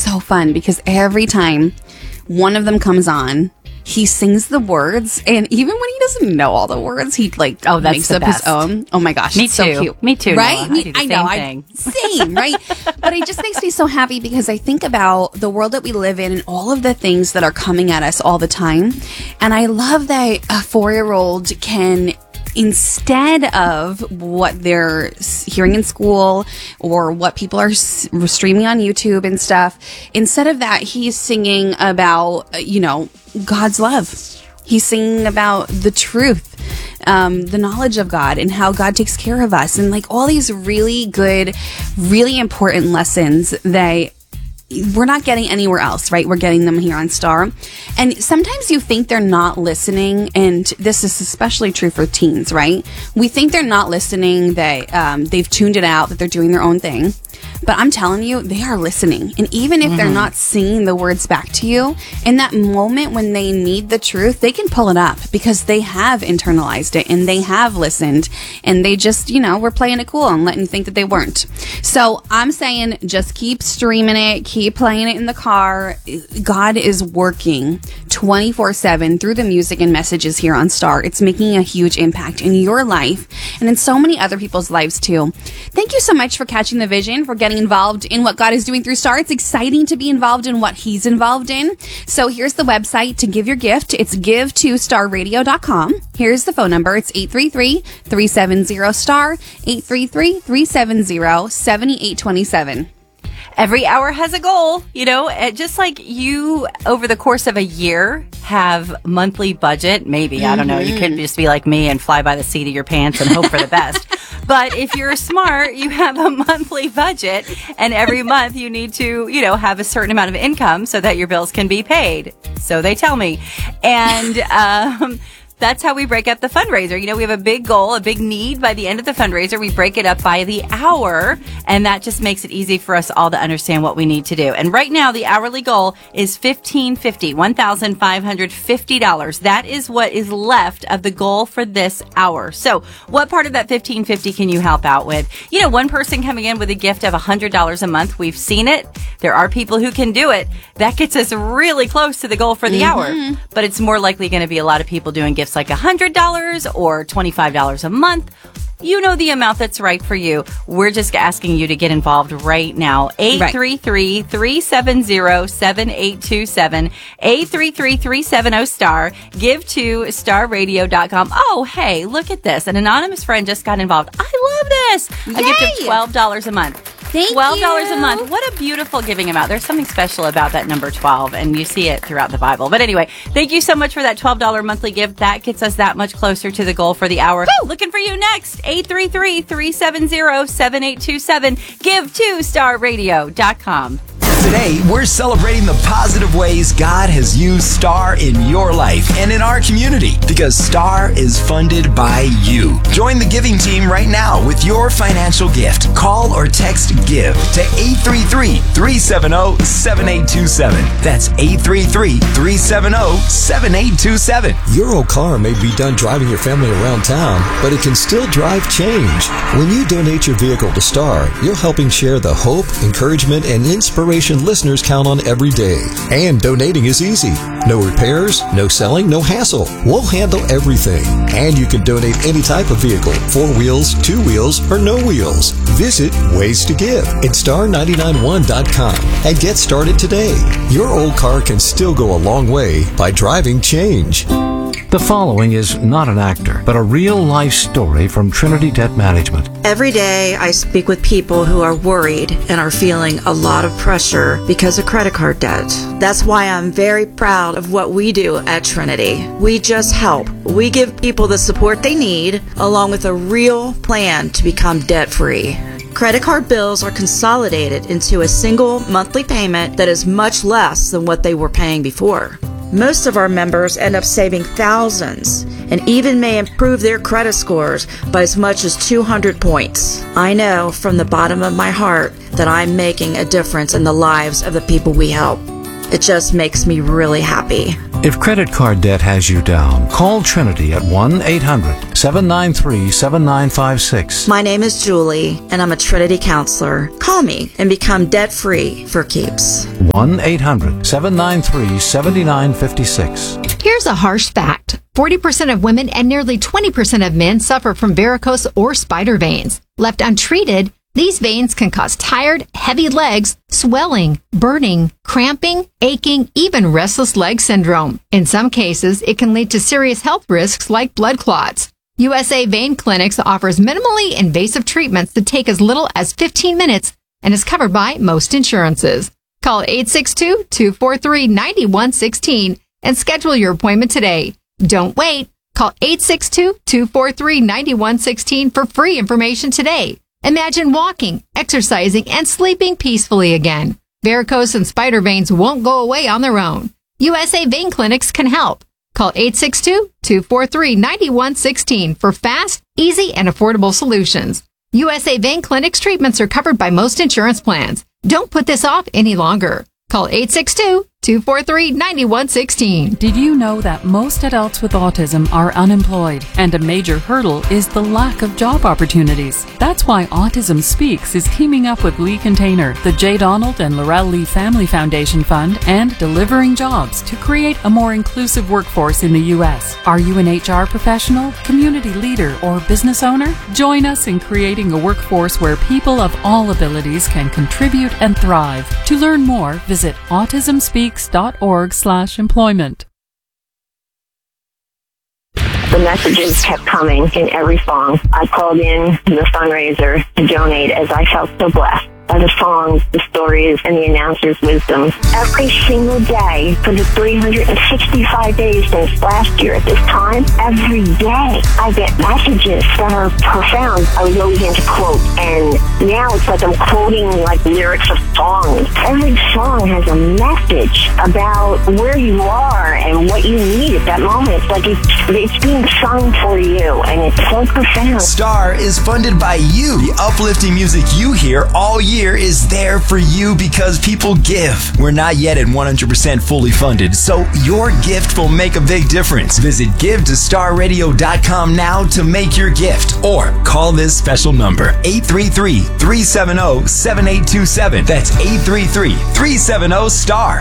so fun because every time one of them comes on, he sings the words, and even when he doesn't know all the words, he makes up his own. Oh my gosh, me it's too. So cute. Me too. Right? I know. Same, right? But it just makes me so happy because I think about the world that we live in and all of the things that are coming at us all the time, and I love that a 4-year-old can, instead of what they're hearing in school or what people are streaming on YouTube and stuff, instead of that, he's singing about, God's love. He's singing about the truth, the knowledge of God and how God takes care of us, and like all these really good, really important lessons that we're not getting anywhere else, right? We're getting them here on Star. And sometimes you think they're not listening, and this is especially true for teens, right? We think they're not listening, that they've tuned it out, that they're doing their own thing. But I'm telling you, they are listening. And even if they're not singing the words back to you, in that moment when they need the truth, they can pull it up because they have internalized it and they have listened, and they just, were playing it cool and letting you think that they weren't. So I'm saying just keep streaming it, keep playing it in the car. God is working 24/7 through the music and messages here on Star. It's making a huge impact in your life and in so many other people's lives too. Thank you so much for catching the vision, for getting involved in what God is doing through Star. It's exciting to be involved in what He's involved in. So here's the website to give your gift. It's give2starradio.com. Here's the phone number. It's 833-370-STAR, 833-370-7827. Every hour has a goal, just like you over the course of a year have monthly budget. Maybe, I don't know, you could just be like me and fly by the seat of your pants and hope for the best. But if you're smart, you have a monthly budget, and every month you need to, have a certain amount of income so that your bills can be paid. So they tell me. And, that's how we break up the fundraiser. We have a big goal, a big need by the end of the fundraiser. We break it up by the hour, and that just makes it easy for us all to understand what we need to do. And right now, the hourly goal is $1,550. That is what is left of the goal for this hour. So what part of that $1,550 can you help out with? One person coming in with a gift of $100 a month. We've seen it. There are people who can do it. That gets us really close to the goal for the hour. But it's more likely going to be a lot of people doing gifts like $100 or $25 a month. You know the amount that's right for you. We're just asking you to get involved right now. 833-370-7827. 833-370-STAR. Give to starradio.com. Oh, hey, look at this. An anonymous friend just got involved. I love this. Yay! A gift of $12 a month. Thank $12 you. a month. What a beautiful giving amount. There's something special about that number 12, and you see it throughout the Bible. But anyway, thank you so much for that $12 monthly gift. That gets us that much closer to the goal for the hour. Woo! Looking for you next. 833-370-7827. Give to starradio.com. Today, we're celebrating the positive ways God has used Star in your life and in our community, because Star is funded by you. Join the giving team right now with your financial gift. Call or text GIVE to 833-370-7827. That's 833-370-7827. Your old car may be done driving your family around town, but it can still drive change. When you donate your vehicle to Star, you're helping share the hope, encouragement, and inspiration listeners count on every day. And donating is easy. No repairs, no selling, no hassle. We'll handle everything. And you can donate any type of vehicle, 4 wheels, 2 wheels, or no wheels. Visit Ways to Give at star991.com and get started today. Your old car can still go a long way by driving change. The following is not an actor, but a real-life story from Trinity Debt Management. Every day I speak with people who are worried and are feeling a lot of pressure because of credit card debt. That's why I'm very proud of what we do at Trinity. We just help. We give people the support they need, along with a real plan to become debt-free. Credit card bills are consolidated into a single monthly payment that is much less than what they were paying before. Most of our members end up saving thousands and even may improve their credit scores by as much as 200 points. I know from the bottom of my heart that I'm making a difference in the lives of the people we help. It just makes me really happy. If credit card debt has you down, call Trinity at 1-800-793-7956. My name is Julie, and I'm a Trinity counselor. Call me and become debt-free for keeps. 1-800-793-7956. Here's a harsh fact. 40% of women and nearly 20% of men suffer from varicose or spider veins. Left untreated, these veins can cause tired, heavy legs, swelling, burning, cramping, aching, even restless leg syndrome. In some cases, it can lead to serious health risks like blood clots. USA Vein Clinics offers minimally invasive treatments that take as little as 15 minutes and is covered by most insurances. Call 862-243-9116 and schedule your appointment today. Don't wait. Call 862-243-9116 for free information today. Imagine walking, exercising, and sleeping peacefully again. Varicose and spider veins won't go away on their own. USA Vein Clinics can help. Call 862-243-9116 for fast, easy, and affordable solutions. USA Vein Clinics treatments are covered by most insurance plans. Don't put this off any longer. Call 862-243-9116. Did you know that most adults with autism are unemployed, and a major hurdle is the lack of job opportunities? That's why Autism Speaks is teaming up with Lee Container, the J. Donald and Laurel Lee Family Foundation Fund, and Delivering Jobs to create a more inclusive workforce in the U.S. Are you an HR professional, community leader, or business owner? Join us in creating a workforce where people of all abilities can contribute and thrive. To learn more, visit autismspeaks.org/employment. The messages kept coming in every song. I called in the fundraiser to donate as I felt so blessed by the songs, the stories, and the announcer's wisdom. Every single day for the 365 days since last year at this time, every day I get messages that are profound. I was always into quotes, and now it's like I'm quoting like lyrics of songs. Every song has a message about where you are and what you need at that moment. It's like it's being sung for you, and it's so profound. Star is funded by you. The uplifting music you hear all year is there for you because people give. We're not yet at 100% fully funded, so your gift will make a big difference. Visit givetostarradio.com now to make your gift, or call this special number, 833-370-7827. That's 833-370-STAR.